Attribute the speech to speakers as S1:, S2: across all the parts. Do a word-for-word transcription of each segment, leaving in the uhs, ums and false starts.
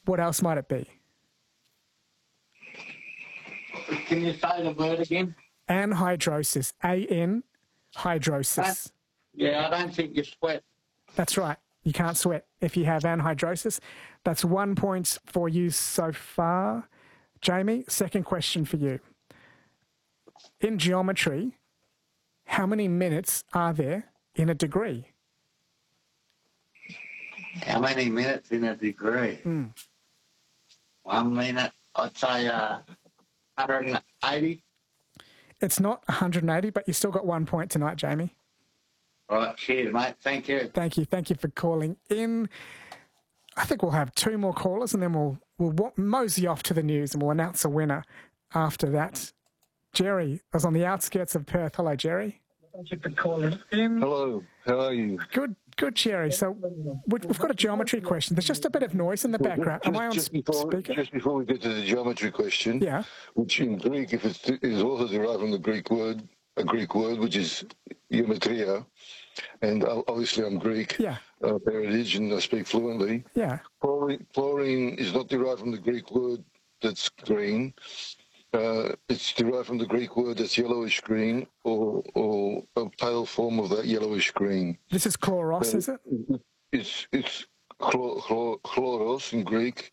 S1: What else might it be?
S2: Can you say the word again?
S1: Anhydrosis. A N hydrosis.
S2: Yeah, I don't think you sweat.
S1: That's right. You can't sweat if you have anhydrosis. That's one point for you so far. Jamie, second question for you. In geometry, how many minutes are there in a degree?
S2: How many minutes in a degree?
S1: Mm.
S2: One minute, I'd say uh, one hundred eighty.
S1: It's not one hundred eighty, but you still got one point tonight, Jamie.
S2: Right, cheers, mate. Thank you.
S1: Thank you. Thank you for calling in. I think we'll have two more callers and then we'll we'll mosey off to the news and we'll announce a winner after that. Jerry was on the outskirts of Perth. Hello, Jerry.
S3: Thank you for calling in.
S4: Hello, how are you?
S1: Good, good, Jerry. So we've got a geometry question. There's just a bit of noise in the
S4: Well,
S1: background.
S4: just,
S1: Am I on
S4: just before,
S1: speaker?
S4: Just before we get to the geometry question,
S1: Yeah.
S4: which in Greek, if it's, is also derived from the Greek word, a Greek word, which is geometria, and obviously I'm Greek,
S1: Yeah.
S4: uh, heritage, and I speak fluently.
S1: Yeah.
S4: Chlorine, chlorine is not derived from the Greek word that's green. Uh, it's derived from the Greek word that's yellowish green, or or a pale form of that yellowish green.
S1: This is chloros,
S4: Uh,
S1: is it?
S4: It's it's chlor, chlor, chloros in Greek,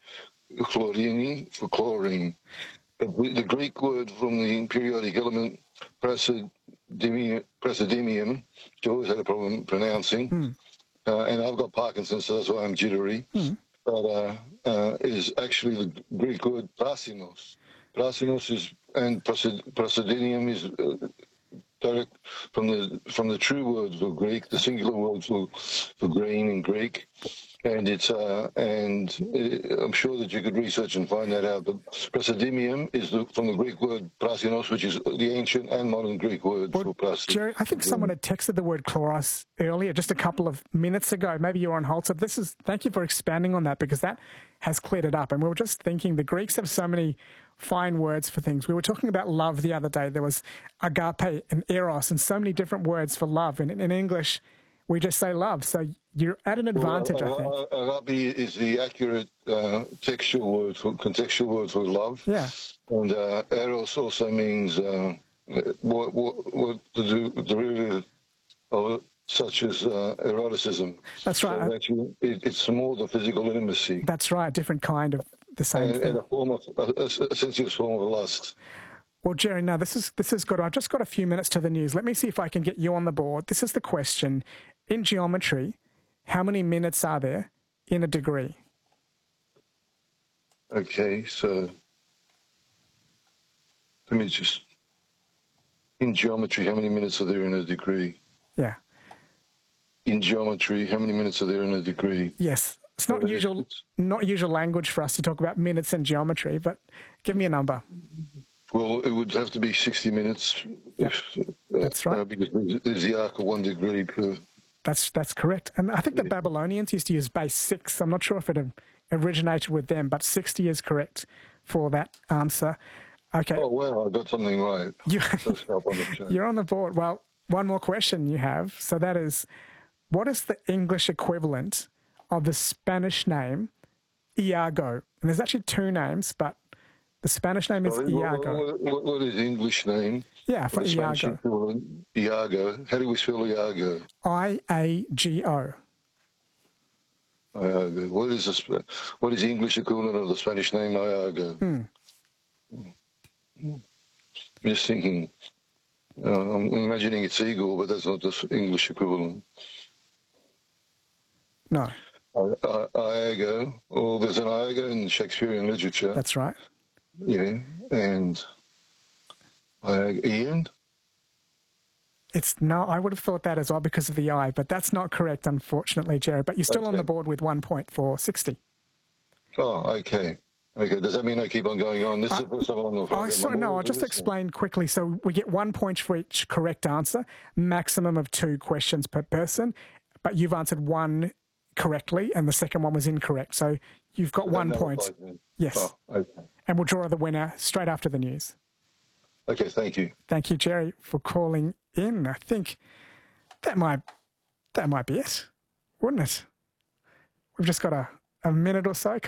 S4: chlorini for chlorine. The, the Greek word from the periodic element praseodymium, praseodymium, which I always had a problem pronouncing,
S1: Mm.
S4: uh, and I've got Parkinson's, so that's why I'm jittery.
S1: Mm.
S4: But uh, uh, is actually the Greek word prasinos. Prasinos is and praseodymium is uh, direct from the from the true words of Greek, the singular words for, for green in Greek, and it's uh, and it, I'm sure that you could research and find that out. But praseodymium is the, from the Greek word prasinos, which is the ancient and modern Greek word
S1: Well,
S4: for praseodymium.
S1: Jerry, I think someone had texted the word chloros earlier, just a couple of minutes ago. Maybe you were on hold. So this is, thank you for expanding on that because that has cleared it up. And we were just thinking the Greeks have so many fine words for things. We were talking about love the other day. There was agape and eros and so many different words for love. And in English, we just say love. So you're at an advantage,
S4: well,
S1: I think.
S4: uh, Agape is the accurate uh, textual word for contextual word for love.
S1: Yeah.
S4: And uh, eros also means uh, what, what, what the derivative of it, such as uh, eroticism.
S1: That's right.
S4: So actually, it, it's more the physical intimacy.
S1: That's right. Different kind of the same
S4: and,
S1: thing.
S4: and a form of a, a sensuous form of lust.
S1: Well, Jerry, no, this is this is good. I've just got a few minutes to the news. Let me see if I can get you on the board. This is the question. In geometry, how many minutes are there in a degree?
S4: Okay, so let me just... In geometry, how many minutes are there in a degree?
S1: Yeah.
S4: In geometry, how many minutes are there in a degree?
S1: Yes. It's not usual, not usual language for us to talk about minutes in geometry, but give me a number.
S4: Well, it would have to be sixty minutes.
S1: Yep.
S4: If, uh,
S1: That's right.
S4: Uh, because there's the arc of one degree per...
S1: That's that's correct. And I think the Babylonians used to use base six. I'm not sure if it originated with them, but sixty is correct for that answer. Okay.
S4: Oh, wow, I got something right.
S1: You,
S4: Let's help on the chat.
S1: you're on the board. Well, one more question you have. So that is, what is the English equivalent of the Spanish name Iago? And there's actually two names, but the Spanish name is
S4: Sorry,
S1: Iago.
S4: What, what, what is the English name?
S1: Yeah, for
S4: The Spanish
S1: Iago.
S4: equivalent? Iago. How do we spell Iago?
S1: I A G O.
S4: Iago. What is the Sp- what is the English equivalent of the Spanish name Iago?
S1: Hmm.
S4: I'm just thinking. Uh, I'm imagining it's Igor, but that's not the English equivalent.
S1: No,
S4: I- I- Iago. Well, there's an Iago in Shakespearean literature.
S1: that's right.
S4: Yeah, and Iago. Ian.
S1: It's no, I would have thought that as well because of the I, but that's not correct, unfortunately, Jerry. But you're still on
S4: Okay.
S1: the board with one point for sixty.
S4: Oh, okay. Okay. Does that mean I keep on going on? This is the first time I'm on the phone.
S1: Oh, sorry, no, I'll just explain quickly. So we get one point for each correct answer, maximum of two questions per person, but you've answered one correctly and the second one was incorrect. So you've got one point. Yes.
S4: Oh, okay.
S1: And we'll draw the winner straight after the news.
S4: Okay, thank you.
S1: Thank you, Jerry, for calling in. I think that might that might be it, wouldn't it? We've just got a, a minute or so.